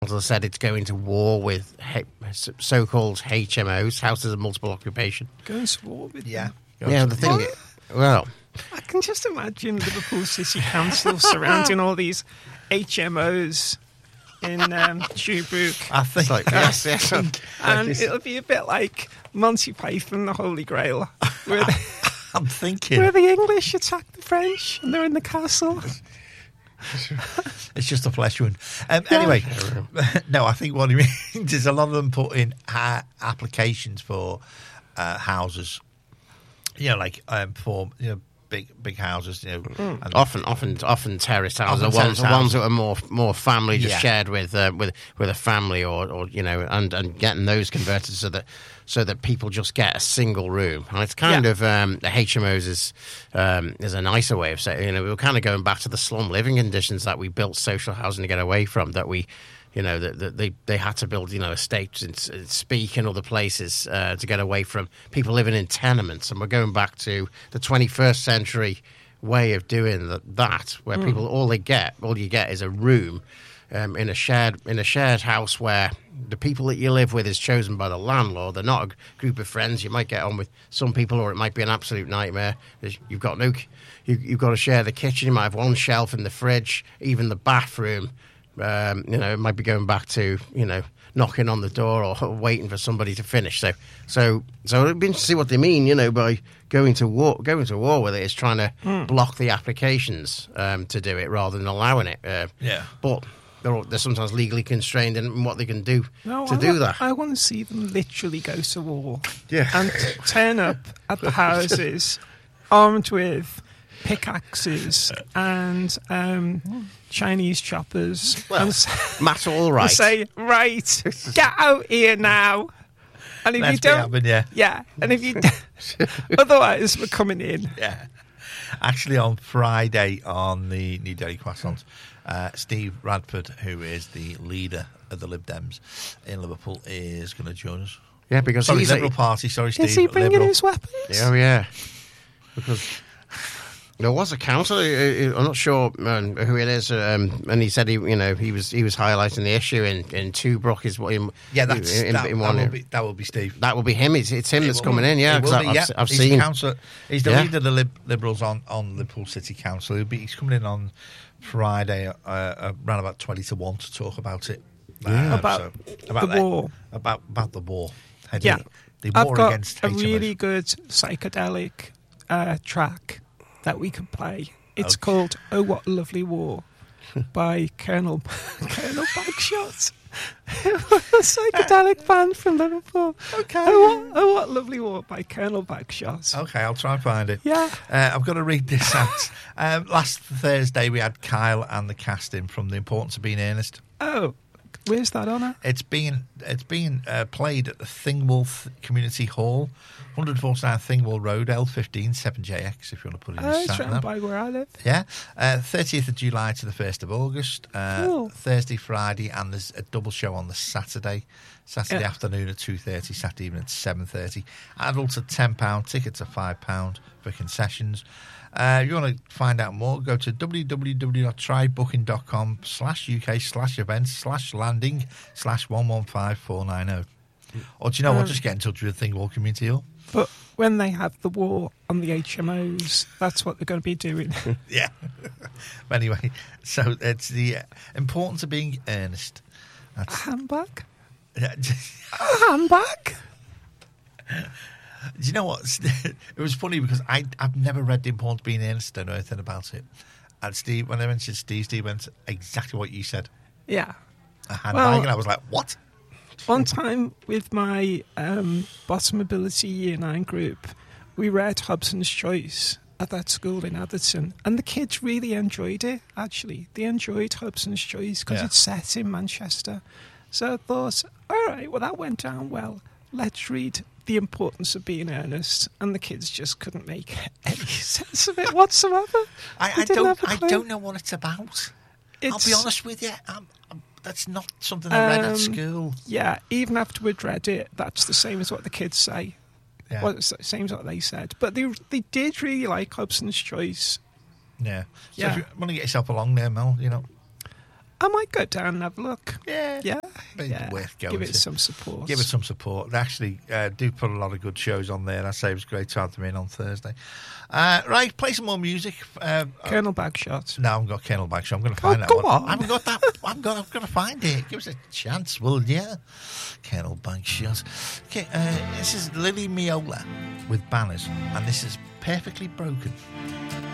council said it's going to war with so-called HMOs, houses of multiple occupation. Going to war with them. Yeah, the thing. Well, I can just imagine Liverpool City Council surrounding all these HMOs in Shrewsbury. I think yes. And it'll be a bit like Monty Python, the Holy Grail, where I'm thinking where the English attack the French and they're in the castle. it's just a flesh wound. Anyway, no, I think what he means is a lot of them put in applications for houses. Like for big houses. And often terraced houses. The ones that are more family, just shared with a family, or and getting those converted so that people just get a single room. And it's kind of the HMOs is a nicer way of saying. We were kind of going back to the slum living conditions that we built social housing to get away from. That we. That they had to build, estates and Speak and other places to get away from people living in tenements. And we're going back to the 21st century way of doing that, where people all you get is a room in a shared house where the people that you live with is chosen by the landlord. They're not a group of friends. You might get on with some people, or it might be an absolute nightmare. You've got to share the kitchen. You might have one shelf in the fridge, even the bathroom. It might be going back to knocking on the door or waiting for somebody to finish. So it'd be interesting to see what they mean. By going to war with it is trying to block the applications to do it rather than allowing it. But they're sometimes legally constrained in what they can do to do that. I want to see them literally go to war. Yeah, and turn up at the houses armed with pickaxes and Chinese choppers. Well, and Matt, all right. And say, right, get out here now. And if you don't, and if you, otherwise we're coming in. Yeah. Actually, on Friday on the New Delhi Croissant, Steve Radford, who is the leader of the Lib Dems in Liverpool, is going to join us. Yeah, because he's Liberal Party. Sorry, Steve. Is he bringing his weapons? Oh yeah, because. There was a councillor, I'm not sure who it is, and he said he was highlighting the issue in Tobruk. That will be Steve. That will be him. It's him that's coming in. Yeah, because I've seen. He's the leader of the Liberals on Liverpool City Council. He's coming in on Friday around about 20 to 1 to talk about it. About the war. About the war. Yeah, the war I've got against a HMOs. really good psychedelic track that we can play. It's called "Oh What a Lovely War" by Colonel Bagshot, a psychedelic band from Liverpool. Okay. Oh what a Lovely War by Colonel Bagshot. Okay, I'll try and find it. Yeah. I've got to read this out. Last Thursday we had Kyle and the casting from The Importance of Being Earnest. Oh, where's that on? It's being played at the Thingwall Community Hall, 149 Thingwall Road, L15 7JX. If you want to put it in it's round by where I live. Yeah, 30th of July to the 1st of August. Cool. Thursday, Friday, and there's a double show on the Saturday afternoon at 2:30, Saturday evening at 7:30. Adults are £10, tickets are £5 for concessions. If you want to find out more, go to www.trybooking.com/UK/events/landing/115490. Or do you know what? Just get in touch with Thingwall Community Hall. But when they have the war on the HMOs, that's what they're going to be doing. Yeah. Anyway, so it's the importance of being earnest. A handbag? Yeah. A handbag? Do you know what? It was funny because I've never read The Importance of Being Earnest. I don't know anything about it. And Steve, when I mentioned Steve went exactly what you said. Yeah. A handbag, and I was like, what? One time with my bottom ability Year 9 group, we read Hobson's Choice at that school in Atherton, and the kids really enjoyed it, actually. They enjoyed Hobson's Choice because it's set in Manchester. So I thought, all right, well, that went down well. Let's read The Importance of Being Earnest, and the kids just couldn't make any sense of it whatsoever. I don't know what it's about. I'll be honest with you. That's not something I read at school. Yeah, even after we'd read it, that's the same as what the kids say. Yeah. Well, it's the same as what they said. But they did really like Hobson's Choice. Yeah. So if you want to get yourself along there, Mel, I might go down and have a look. Yeah. Worth going Give it to. some support. Give it some support. They actually do put a lot of good shows on there. I say it was great to have them in on Thursday. Right, play some more music. Colonel Bagshot. No, I haven't got Colonel Bagshot. I'm going to find that go one. on. I haven't got that. I've got to find it. Give us a chance, will you? Colonel Bagshot. Okay, this is Lily Miola with Banners, and this is Perfectly Broken.